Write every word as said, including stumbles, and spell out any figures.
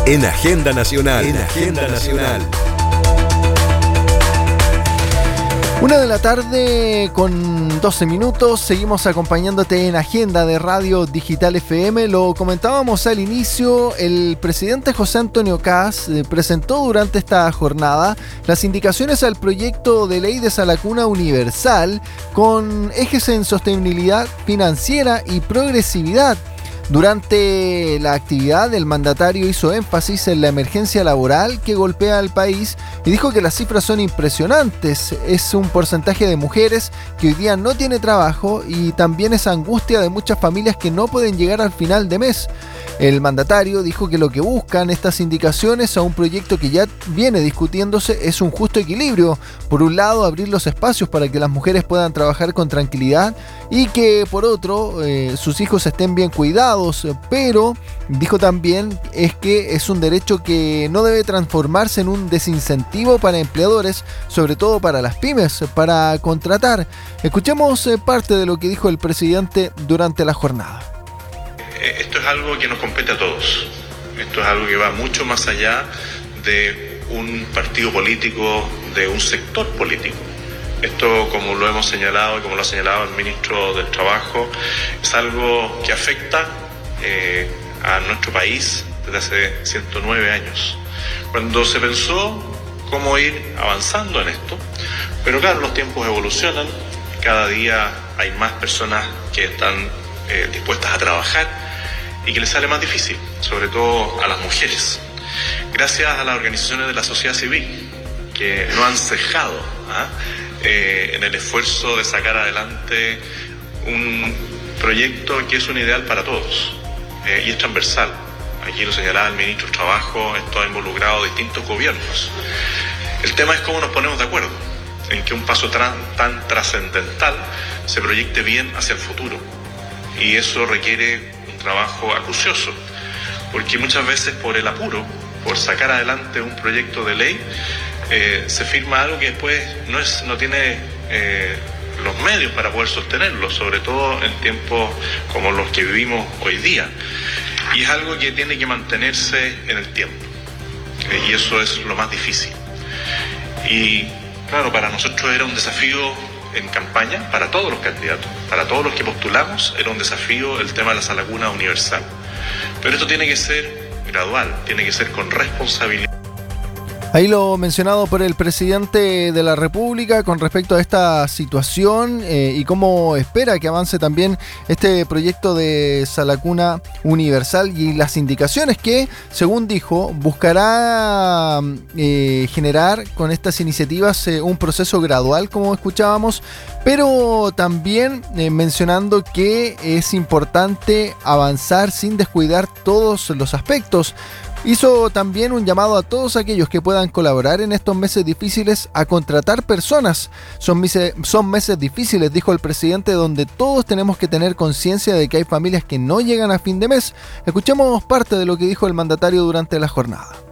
En Agenda Nacional. En Agenda Nacional. Una de la tarde con doce minutos, seguimos acompañándote en Agenda de Radio Digital F M. Lo comentábamos al inicio, el presidente José Antonio Kast eh, presentó durante esta jornada las indicaciones al proyecto de ley de Salacuna Universal con ejes en sostenibilidad financiera y progresividad. Durante la actividad, el mandatario hizo énfasis en la emergencia laboral que golpea al país y dijo que las cifras son impresionantes. Es un porcentaje de mujeres que hoy día no tiene trabajo y también esa angustia de muchas familias que no pueden llegar al final de mes. El mandatario dijo que lo que buscan estas indicaciones a un proyecto que ya viene discutiéndose es un justo equilibrio. Por un lado, abrir los espacios para que las mujeres puedan trabajar con tranquilidad y que por otro, eh, sus hijos estén bien cuidados, pero dijo también es que es un derecho que no debe transformarse en un desincentivo para empleadores, sobre todo para las pymes, para contratar. Escuchemos eh, parte de lo que dijo el presidente durante la jornada. Esto es algo que nos compete a todos. Esto es algo que va mucho más allá de un partido político, de un sector político. Esto, como lo hemos señalado y como lo ha señalado el ministro del Trabajo, es algo que afecta eh, a nuestro país desde hace ciento nueve años. Cuando se pensó cómo ir avanzando en esto, pero claro, los tiempos evolucionan, cada día hay más personas que están eh, dispuestas a trabajar y que les sale más difícil, sobre todo a las mujeres. Gracias a las organizaciones de la sociedad civil, que no han cejado ¿ah? eh, en el esfuerzo de sacar adelante un proyecto que es un ideal para todos eh, y es transversal. Aquí lo señalaba el ministro del Trabajo, esto ha involucrado distintos gobiernos. El tema es cómo nos ponemos de acuerdo en que un paso tan, tan trascendental se proyecte bien hacia el futuro, y eso requiere trabajo acucioso, porque muchas veces por el apuro, por sacar adelante un proyecto de ley, eh, se firma algo que después no es, no tiene eh, los medios para poder sostenerlo, sobre todo en tiempos como los que vivimos hoy día, y es algo que tiene que mantenerse en el tiempo, eh, y eso es lo más difícil. Y claro, para nosotros era un desafío en campaña, para todos los candidatos, para todos los que postulamos, era un desafío el tema de la Salacuna Universal. Pero esto tiene que ser gradual, tiene que ser con responsabilidad. Ahí lo mencionado por el presidente de la República con respecto a esta situación eh, y cómo espera que avance también este proyecto de Salacuna Universal y las indicaciones que, según dijo, buscará eh, generar con estas iniciativas eh, un proceso gradual, como escuchábamos, pero también eh, mencionando que es importante avanzar sin descuidar todos los aspectos. Hizo también un llamado a todos aquellos que puedan colaborar en estos meses difíciles a contratar personas. Son meses, son meses difíciles, dijo el presidente, donde todos tenemos que tener conciencia de que hay familias que no llegan a fin de mes. Escuchemos parte de lo que dijo el mandatario durante la jornada.